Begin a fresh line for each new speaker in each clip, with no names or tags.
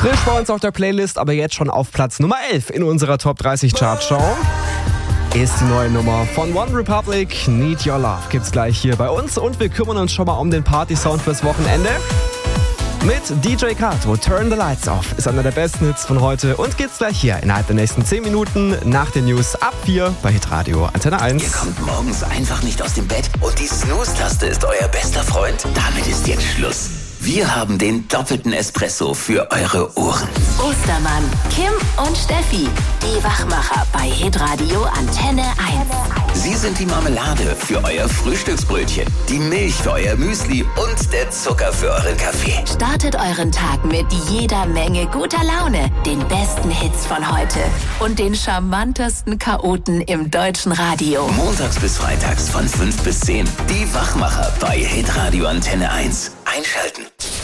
Frisch bei uns auf der Playlist, aber jetzt schon auf Platz Nummer 11 in unserer Top 30 Chartshow ist die neue Nummer von One Republic. Need Your Love gibt's gleich hier bei uns und wir kümmern uns schon mal um den Party-Sound fürs Wochenende. Mit DJ Kato, Turn the Lights Off, ist einer der besten Hits von heute und geht's gleich hier innerhalb der nächsten 10 Minuten nach den News ab 4 bei Hitradio Antenne 1.
Ihr kommt morgens einfach nicht aus dem Bett und die Snooze-Taste ist euer bester Freund? Damit ist jetzt Schluss. Wir haben den doppelten Espresso für eure Ohren.
Ostermann, Kim und Steffi, die Wachmacher bei Hitradio Antenne 1.
Sie sind die Marmelade für euer Frühstücksbrötchen, die Milch für euer Müsli und der Zucker für euren Kaffee.
Startet euren Tag mit jeder Menge guter Laune, den besten Hits von heute und den charmantesten Chaoten im deutschen Radio.
Montags bis freitags von 5 bis 10. Die Wachmacher bei Hitradio Antenne 1. Einschalten.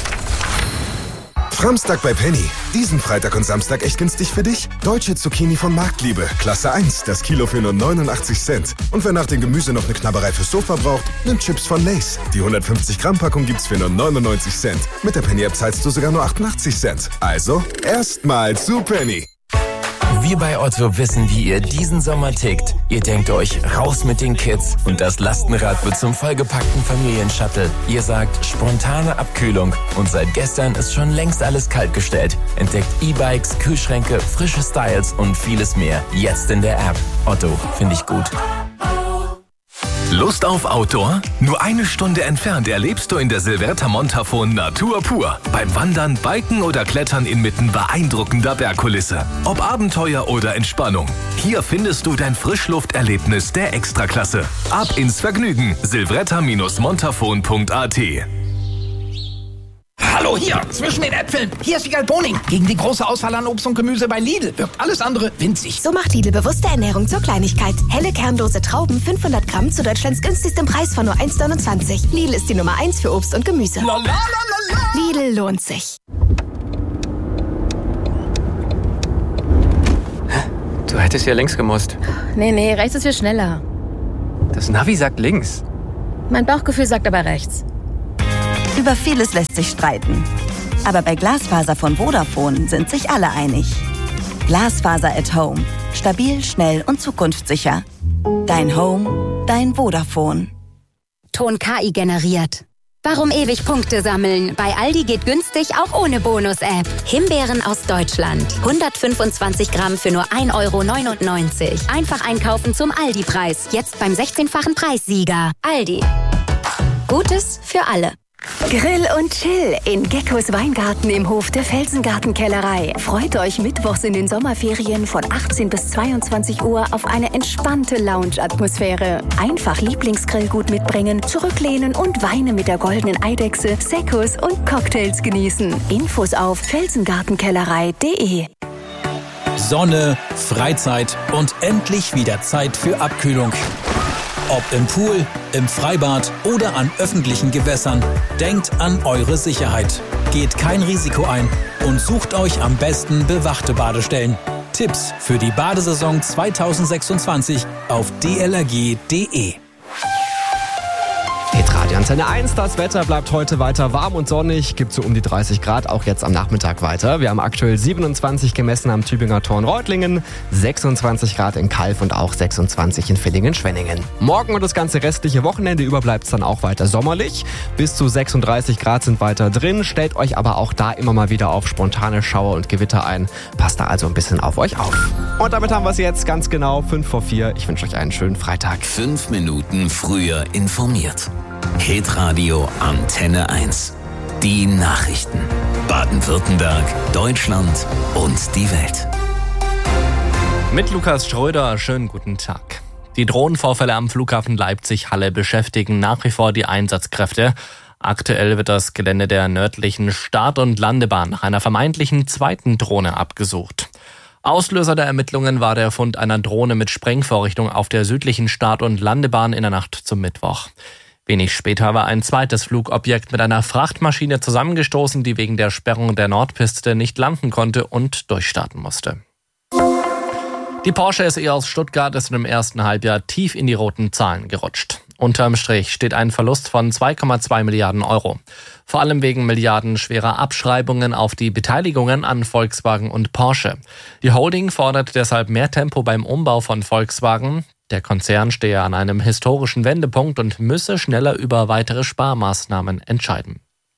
Framstag bei Penny. Diesen Freitag und Samstag echt günstig für dich. Deutsche Zucchini von Marktliebe. Klasse 1. Das Kilo für nur 89 Cent. Und wer nach dem Gemüse noch eine Knabberei fürs Sofa braucht, nimmt Chips von Lay's. Die 150 Gramm Packung gibt's für nur 99 Cent. Mit der Penny App zahlst du sogar nur 88 Cent. Also, erstmal zu Penny.
Wir bei Otto wissen, wie ihr diesen Sommer tickt. Ihr denkt euch, raus mit den Kids und das Lastenrad wird zum vollgepackten Familienshuttle. Ihr sagt, spontane Abkühlung und seit gestern ist schon längst alles kaltgestellt. Entdeckt E-Bikes, Kühlschränke, frische Styles und vieles mehr. Jetzt in der App. Otto, finde ich gut.
Lust auf Outdoor? Nur eine Stunde entfernt erlebst du in der Silverta Montafon Natur pur. Beim Wandern, Biken oder Klettern inmitten beeindruckender Bergkulisse. Ob Abenteuer oder Entspannung. Hier findest du dein Frischlufterlebnis der Extraklasse. Ab ins Vergnügen. silvretta-montafon.at.
Hallo hier, zwischen den Äpfeln. Hier ist Wiegald Boning. Gegen die große Auswahl an Obst und Gemüse bei Lidl wirkt alles andere winzig.
So macht Lidl bewusste Ernährung zur Kleinigkeit. Helle kernlose Trauben, 500 Gramm zu Deutschlands günstigstem Preis von nur 1,29. Lidl ist die Nummer 1 für Obst und Gemüse. Lidl lohnt sich.
Du hättest ja links gemusst.
Nee, rechts ist viel schneller.
Das Navi sagt links.
Mein Bauchgefühl sagt aber rechts.
Über vieles lässt sich streiten. Aber bei Glasfaser von Vodafone sind sich alle einig. Glasfaser at Home. Stabil, schnell und zukunftssicher. Dein Home, dein Vodafone.
Ton KI generiert. Warum ewig Punkte sammeln? Bei Aldi geht günstig auch ohne Bonus-App. Himbeeren aus Deutschland. 125 Gramm für nur 1,99 €. Einfach einkaufen zum Aldi-Preis. Jetzt beim 16-fachen Preissieger. Aldi. Gutes für alle.
Grill und Chill in Geckos Weingarten im Hof der Felsengartenkellerei. Freut euch mittwochs in den Sommerferien von 18 bis 22 Uhr auf eine entspannte Lounge-Atmosphäre. Einfach Lieblingsgrillgut mitbringen, zurücklehnen und Weine mit der goldenen Eidechse, Seccos und Cocktails genießen. Infos auf felsengartenkellerei.de.
Sonne, Freizeit und endlich wieder Zeit für Abkühlung. Ob im Pool, im Freibad oder an öffentlichen Gewässern, denkt an eure Sicherheit. Geht kein Risiko ein und sucht euch am besten bewachte Badestellen. Tipps für die Badesaison 2026 auf dlrg.de.
Hitradio Antenne 1, das Wetter bleibt heute weiter warm und sonnig, gibt so um die 30 Grad, auch jetzt am Nachmittag weiter. Wir haben aktuell 27 gemessen am Tübinger Tor in Reutlingen, 26 Grad in Calw und auch 26 in Villingen-Schwenningen. Morgen und das ganze restliche Wochenende über bleibt es dann auch weiter sommerlich. Bis zu 36 Grad sind weiter drin, stellt euch aber auch da immer mal wieder auf spontane Schauer und Gewitter ein. Passt da also ein bisschen auf euch auf. Und damit haben wir es jetzt ganz genau 5 vor 4. Ich wünsche euch einen schönen Freitag.
5 Minuten früher informiert. Hitradio Antenne 1. Die Nachrichten. Baden-Württemberg, Deutschland und die Welt.
Mit Lukas Schröder, schönen guten Tag. Die Drohnenvorfälle am Flughafen Leipzig-Halle beschäftigen nach wie vor die Einsatzkräfte. Aktuell wird das Gelände der nördlichen Start- und Landebahn nach einer vermeintlichen zweiten Drohne abgesucht. Auslöser der Ermittlungen war der Fund einer Drohne mit Sprengvorrichtung auf der südlichen Start- und Landebahn in der Nacht zum Mittwoch. Wenig später war ein zweites Flugobjekt mit einer Frachtmaschine zusammengestoßen, die wegen der Sperrung der Nordpiste nicht landen konnte und durchstarten musste. Die Porsche SE aus Stuttgart ist im ersten Halbjahr tief in die roten Zahlen gerutscht. Unterm Strich steht ein Verlust von 2,2 Milliarden Euro. Vor allem wegen milliardenschwerer Abschreibungen auf die Beteiligungen an Volkswagen und Porsche. Die Holding fordert deshalb mehr Tempo beim Umbau von Volkswagen. Der Konzern stehe an einem historischen Wendepunkt und müsse schneller über weitere Sparmaßnahmen entscheiden.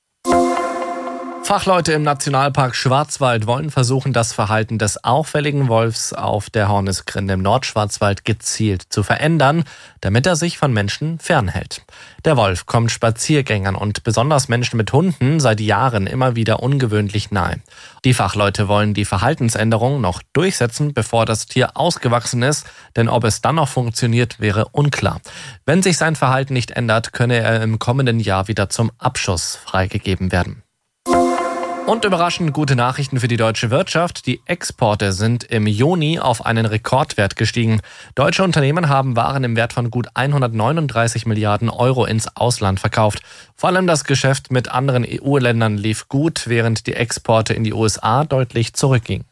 Fachleute im Nationalpark Schwarzwald wollen versuchen, das Verhalten des auffälligen Wolfs auf der Hornisgrinde im Nordschwarzwald gezielt zu verändern, damit er sich von Menschen fernhält. Der Wolf kommt Spaziergängern und besonders Menschen mit Hunden seit Jahren immer wieder ungewöhnlich nahe. Die Fachleute wollen die Verhaltensänderung noch durchsetzen, bevor das Tier ausgewachsen ist, denn ob es dann noch funktioniert, wäre unklar. Wenn sich sein Verhalten nicht ändert, könne er im kommenden Jahr wieder zum Abschuss freigegeben werden. Und überraschend gute Nachrichten für die deutsche Wirtschaft. Die Exporte sind im Juni auf einen Rekordwert gestiegen. Deutsche Unternehmen haben Waren im Wert von gut 139 Milliarden Euro ins Ausland verkauft. Vor allem das Geschäft mit anderen EU-Ländern lief gut, während die Exporte in die USA deutlich zurückgingen.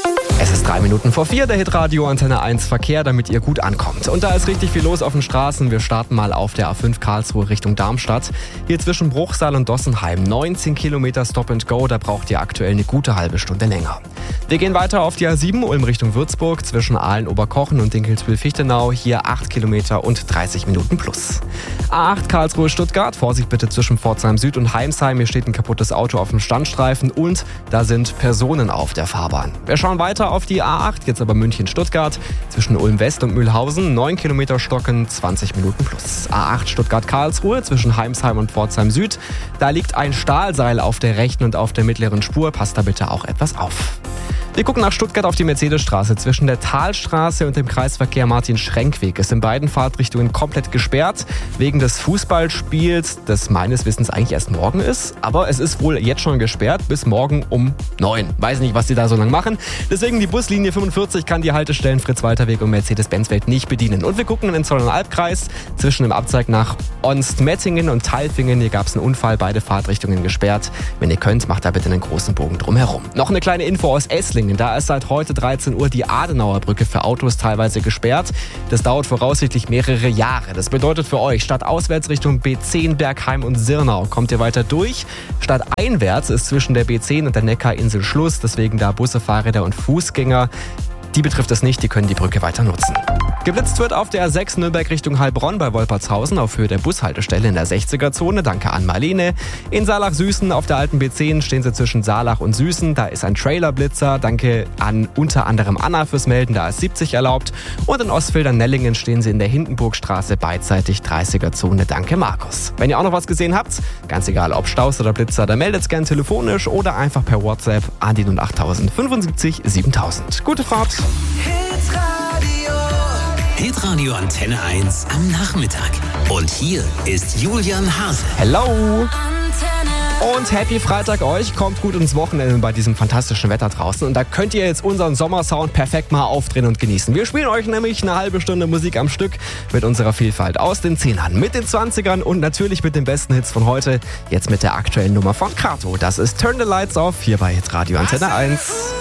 Es ist 3:03, der Hitradio Antenne 1 Verkehr, damit ihr gut ankommt. Und da ist richtig viel los auf den Straßen. Wir starten mal auf der A5 Karlsruhe Richtung Darmstadt. Hier zwischen Bruchsal und Dossenheim 19 Kilometer Stop and Go, da braucht ihr aktuell eine gute halbe Stunde länger. Wir gehen weiter auf die A7 Ulm Richtung Würzburg zwischen Aalen-Oberkochen und Dinkelsbühl-Fichtenau. Hier 8 Kilometer und 30 Minuten plus. A8 Karlsruhe Stuttgart, Vorsicht bitte zwischen Pforzheim Süd und Heimsheim. Hier steht ein kaputtes Auto auf dem Standstreifen und da sind Personen auf der Fahrbahn. Wir schauen weiter auf die A8, jetzt aber München-Stuttgart. Zwischen Ulm West und Mühlhausen 9 Kilometer Stocken, 20 Minuten plus. A8 Stuttgart-Karlsruhe zwischen Heimsheim und Pforzheim Süd. Da liegt ein Stahlseil auf der rechten und auf der mittleren Spur. Passt da bitte auch etwas auf. Wir gucken nach Stuttgart auf die Mercedesstraße. Zwischen der Talstraße und dem Kreisverkehr Martin-Schrenk-Weg ist in beiden Fahrtrichtungen komplett gesperrt. Wegen des Fußballspiels, das meines Wissens eigentlich erst morgen ist. Aber es ist wohl jetzt schon gesperrt bis morgen um 9. Weiß nicht, was die da so lang machen. Deswegen die Buslinie 45 kann die Haltestellen Fritz-Walter-Weg und Mercedes-Benz-Welt nicht bedienen. Und wir gucken in den Zollernalbkreis zwischen dem Abzweig nach Onst-Metzingen und Tailfingen. Hier gab es einen Unfall, beide Fahrtrichtungen gesperrt. Wenn ihr könnt, macht da bitte einen großen Bogen drumherum. Noch eine kleine Info aus Esslingen. Da ist seit heute 13 Uhr die Adenauer Brücke für Autos teilweise gesperrt. Das dauert voraussichtlich mehrere Jahre. Das bedeutet für euch, stadtauswärts Richtung B10, Bergheim und Sirnau kommt ihr weiter durch. Stadteinwärts ist zwischen der B10 und der Neckarinsel Schluss. Deswegen da Busse, Fahrräder und Fußgänger. Die betrifft es nicht, die können die Brücke weiter nutzen. Geblitzt wird auf der A6 Nürnberg Richtung Heilbronn bei Wolpertshausen auf Höhe der Bushaltestelle in der 60er-Zone. Danke an Marlene. In Saalach-Süßen auf der alten B10 stehen sie zwischen Saalach und Süßen. Da ist ein Trailerblitzer. Danke an unter anderem Anna fürs Melden. Da ist 70 erlaubt. Und in Ostfildern-Nellingen stehen sie in der Hindenburgstraße beidseitig 30er-Zone. Danke Markus. Wenn ihr auch noch was gesehen habt, ganz egal ob Staus oder Blitzer, dann meldet gern telefonisch oder einfach per WhatsApp an die 08000 75 7000. Gute Fahrt.
Hitradio Antenne 1 am Nachmittag. Und hier ist Julian Hase.
Hello! Und Happy Freitag euch. Kommt gut ins Wochenende bei diesem fantastischen Wetter draußen. Und da könnt ihr jetzt unseren Sommersound perfekt mal aufdrehen und genießen. Wir spielen euch nämlich eine halbe Stunde Musik am Stück mit unserer Vielfalt aus den 10ern, mit den 20ern und natürlich mit den besten Hits von heute. Jetzt mit der aktuellen Nummer von Kato. Das ist Turn the Lights Off hier bei Hitradio Antenne 1.